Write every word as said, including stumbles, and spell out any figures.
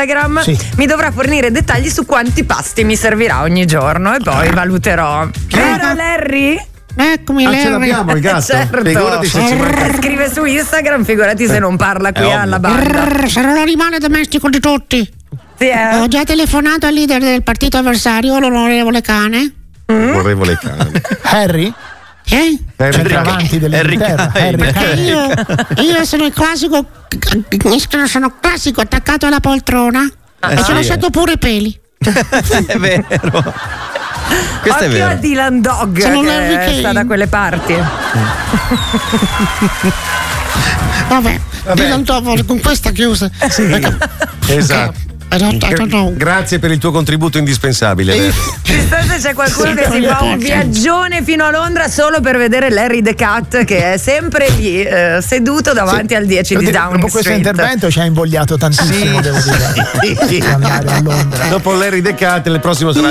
Instagram, sì. mi dovrà fornire dettagli su quanti pasti mi servirà ogni giorno e poi valuterò. Vero Larry? Eccomi, ah, ce l'abbiamo il gatto. Certo. Figurati se ci manca. Scrive su Instagram, figurati se non parla qui È alla ovvio. banda. Brrr, sarò l'animale domestico di tutti. Sì, eh? Ho già telefonato al leader del partito avversario, l'onorevole Cane. Onorevole cane. Harry? Eh? Centravanti dell'Inghilterra. Harry Eh, Kane. io, io sono il classico, sono classico attaccato alla poltrona Eh, e ci sì, ho lasciato pure i peli. È vero. Questo è Occhio a vero. Dylan Dog Sono che Larry Kane. sta da quelle parti. Vabbè, Vabbè. Dylan Dog con questa chiusa. Esatto. I don't, I don't know. Grazie per il tuo contributo indispensabile. Vero? Chissà se c'è qualcuno che si fa un viaggione fino a Londra solo per vedere Larry the Cat che è sempre lì eh, seduto davanti al dieci di Devo dire, Downing dopo questo Street. intervento ci ha invogliato tantissimo, devo dire. Sì. Andare a Londra. Dopo Larry the Cat, il prossimo sarà